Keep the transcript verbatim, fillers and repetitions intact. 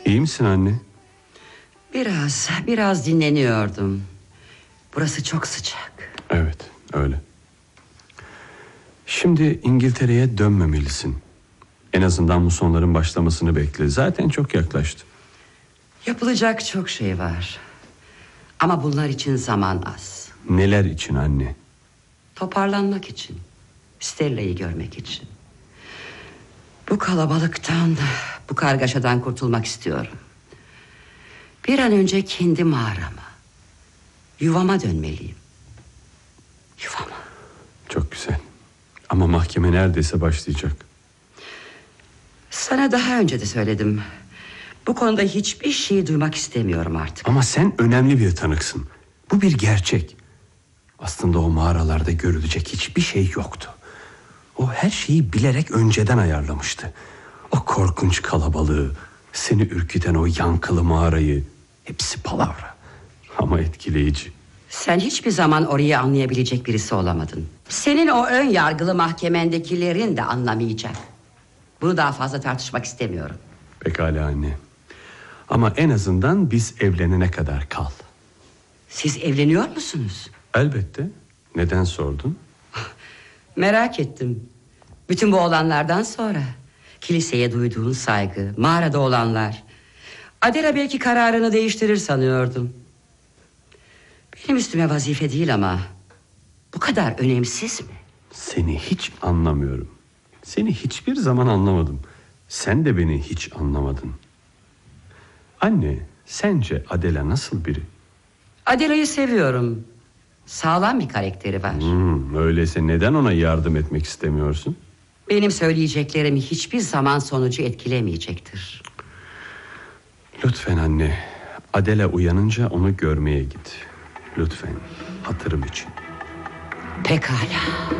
İyi misin anne? Biraz, biraz dinleniyordum. Burası çok sıcak. Evet, öyle. Şimdi İngiltere'ye dönmemelisin. En azından musonların başlamasını bekle. Zaten çok yaklaştı. Yapılacak çok şey var. Ama bunlar için zaman az. Neler için anne? Toparlanmak için. Stella'yı görmek için. Bu kalabalıktan, bu kargaşadan kurtulmak istiyorum. Bir an önce kendi mağarama, yuvama dönmeliyim. Yuvama. Çok güzel. Ama mahkeme neredeyse başlayacak. Sana daha önce de söyledim. Bu konuda hiçbir şey duymak istemiyorum artık. Ama sen önemli bir tanıksın. Bu bir gerçek. Aslında o mağaralarda görülecek hiçbir şey yoktu. O her şeyi bilerek önceden ayarlamıştı. O korkunç kalabalığı, seni ürküten o yankılı mağarayı, hepsi palavra ama etkileyici. Sen hiçbir zaman orayı anlayabilecek birisi olamadın. Senin o ön yargılı mahkemendekilerin de anlamayacak. Bunu daha fazla tartışmak istemiyorum. Pekala anne. Ama en azından biz evlenene kadar kal. Siz evleniyor musunuz? Elbette. Neden sordun? Merak ettim. Bütün bu olanlardan sonra kiliseye duyduğun saygı, mağarada olanlar. Adela belki kararını değiştirir sanıyordum. Benim üstüme vazife değil ama bu kadar önemsiz mi? Seni hiç anlamıyorum. Seni hiçbir zaman anlamadım. Sen de beni hiç anlamadın. Anne, sence Adela nasıl biri? Adela'yı seviyorum. Sağlam bir karakteri var. Hmm, öyleyse neden ona yardım etmek istemiyorsun? Benim söyleyeceklerimi hiçbir zaman sonucu etkilemeyecektir. Lütfen anne, Adela uyanınca onu görmeye git. Lütfen, hatırım için. Pekala.